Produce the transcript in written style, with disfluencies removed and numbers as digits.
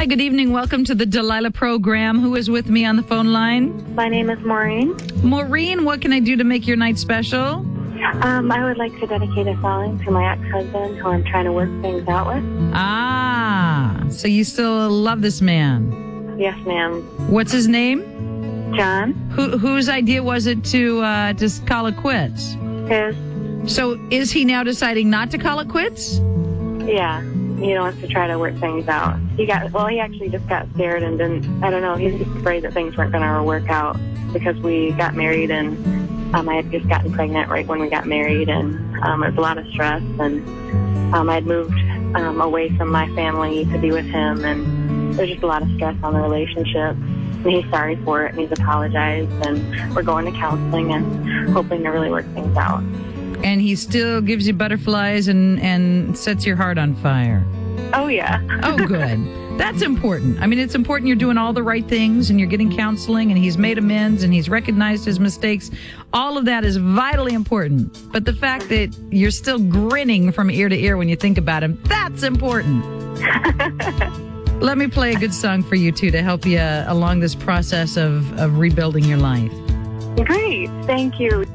Hi, good evening. Welcome to the Delilah program. Who is with me on the phone line? My name is Maureen. Maureen, what can I do to make your night special? I would like to dedicate a song to my ex-husband who I'm trying to work things out with. Ah, so you still love this man. Yes, ma'am. What's his name? John. Whose idea was it to just call it quits? His. So is he now deciding not to call it quits? Yeah. He wants to try to work things out. He actually just got scared and I don't know, he's just afraid that things weren't going to work out because we got married and I had just gotten pregnant right when we got married and it was a lot of stress and I had moved away from my family to be with him and there's just a lot of stress on the relationship. And he's sorry for it and he's apologized and we're going to counseling and hoping to really work things out. And he still gives you butterflies and sets your heart on fire. Oh, yeah. Oh, good. That's important. I mean, it's important you're doing all the right things and you're getting counseling and he's made amends and he's recognized his mistakes. All of that is vitally important. But the fact that you're still grinning from ear to ear when you think about him, that's important. Let me play a good song for you, too, to help you along this process of rebuilding your life. Great. Thank you.